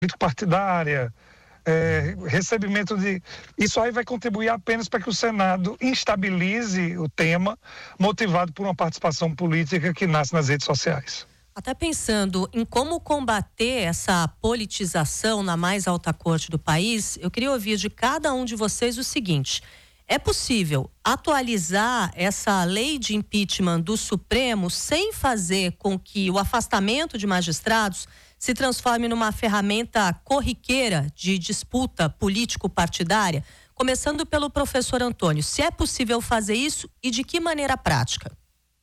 partidária, recebimento de... Isso aí vai contribuir apenas para que o Senado instabilize o tema, motivado por uma participação política que nasce nas redes sociais. Até pensando em como combater essa politização na mais alta corte do país, eu queria ouvir de cada um de vocês o seguinte: é possível atualizar essa lei de impeachment do Supremo sem fazer com que o afastamento de magistrados se transforme numa ferramenta corriqueira de disputa político-partidária? Começando pelo professor Antônio, se é possível fazer isso e de que maneira prática?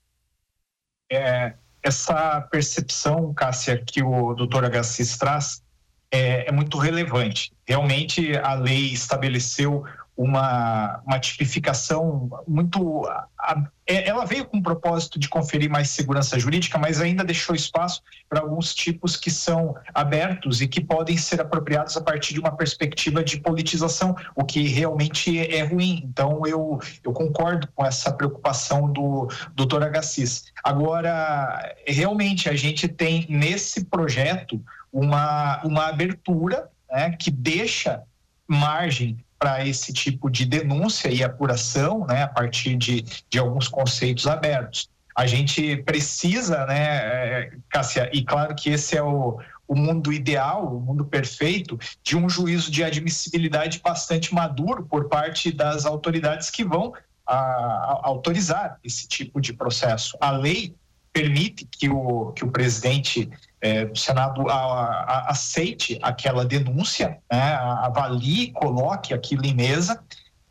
Essa percepção, Cássia, que o doutor Agassiz traz é muito relevante. Realmente a lei estabeleceu uma tipificação muito... Ela veio com o propósito de conferir mais segurança jurídica, mas ainda deixou espaço para alguns tipos que são abertos e que podem ser apropriados a partir de uma perspectiva de politização, o que realmente é ruim. Então, eu concordo com essa preocupação do doutor Agassiz. Agora, realmente, a gente tem nesse projeto uma abertura, né, que deixa margem para esse tipo de denúncia e apuração, né, a partir de alguns conceitos abertos. A gente precisa, né, Cássia, e claro que esse é o mundo ideal, o mundo perfeito, de um juízo de admissibilidade bastante maduro por parte das autoridades que vão autorizar esse tipo de processo. A lei permite que o presidente do Senado aceite aquela denúncia, né, avalie, coloque aquilo em mesa,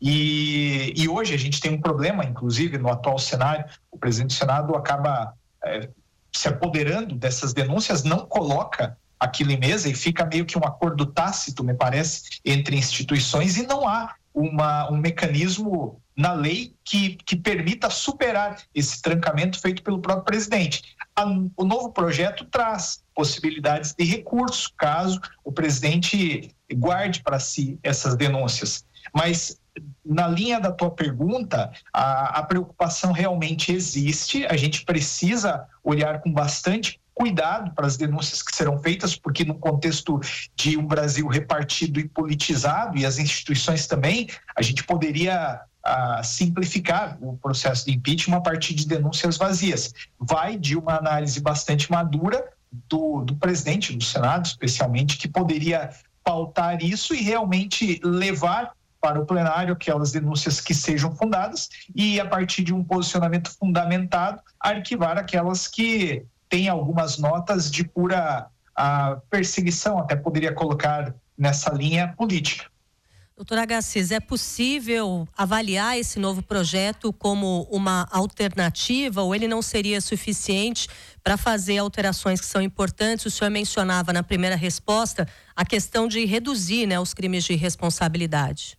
e hoje a gente tem um problema, inclusive no atual cenário, o presidente do Senado acaba se apoderando dessas denúncias, não coloca aquilo em mesa e fica meio que um acordo tácito, me parece, entre instituições, e não há um mecanismo na lei que permita superar esse trancamento feito pelo próprio presidente. O novo projeto traz possibilidades de recurso, caso o presidente guarde para si essas denúncias. Mas, na linha da tua pergunta, a preocupação realmente existe, a gente precisa olhar com bastante cuidado para as denúncias que serão feitas, porque no contexto de um Brasil repartido e politizado, e as instituições também, a gente poderia simplificar o processo de impeachment a partir de denúncias vazias. Vai de uma análise bastante madura do presidente do Senado, especialmente, que poderia pautar isso e realmente levar para o plenário aquelas denúncias que sejam fundadas e, a partir de um posicionamento fundamentado, arquivar aquelas que têm algumas notas de pura perseguição, até poderia colocar nessa linha política. Doutor Agassiz, é possível avaliar esse novo projeto como uma alternativa ou ele não seria suficiente para fazer alterações que são importantes? O senhor mencionava na primeira resposta a questão de reduzir, né, os crimes de responsabilidade.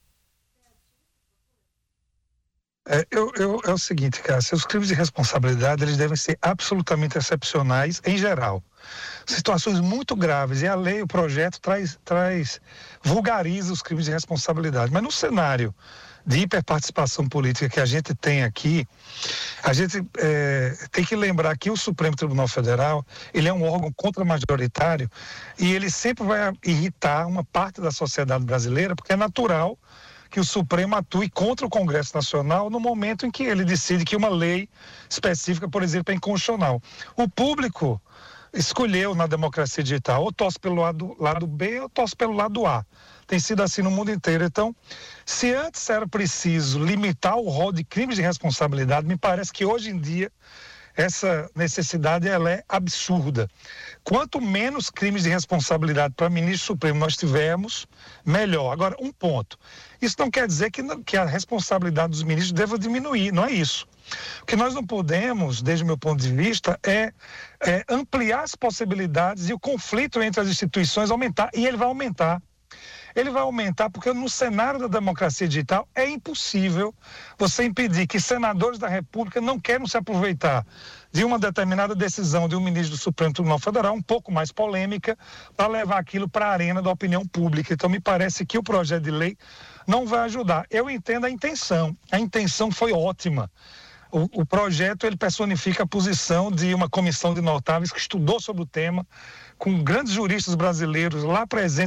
É o seguinte, Cássia, os crimes de responsabilidade eles devem ser absolutamente excepcionais em geral. Situações muito graves, e a lei, o projeto vulgariza os crimes de responsabilidade. Mas no cenário de hiperparticipação política que a gente tem aqui, a gente tem que lembrar que o Supremo Tribunal Federal, ele é um órgão contramajoritário e ele sempre vai irritar uma parte da sociedade brasileira, porque é natural que o Supremo atue contra o Congresso Nacional no momento em que ele decide que uma lei específica, por exemplo, é inconstitucional. O público escolheu na democracia digital, ou torce pelo lado B ou torce pelo lado A. Tem sido assim no mundo inteiro. Então, se antes era preciso limitar o rol de crimes de responsabilidade, me parece que hoje em dia essa necessidade ela é absurda. Quanto menos crimes de responsabilidade para ministro Supremo nós tivermos, melhor. Agora, um ponto. Isso não quer dizer que a responsabilidade dos ministros deva diminuir, não é isso. O que nós não podemos, desde o meu ponto de vista, é ampliar as possibilidades e o conflito entre as instituições aumentar, e ele vai aumentar. Ele vai aumentar porque no cenário da democracia digital é impossível você impedir que senadores da República não queiram se aproveitar de uma determinada decisão de um ministro do Supremo Tribunal Federal, um pouco mais polêmica, para levar aquilo para a arena da opinião pública. Então, me parece que o projeto de lei não vai ajudar. Eu entendo a intenção foi ótima. O projeto ele personifica a posição de uma comissão de notáveis que estudou sobre o tema, com grandes juristas brasileiros lá presentes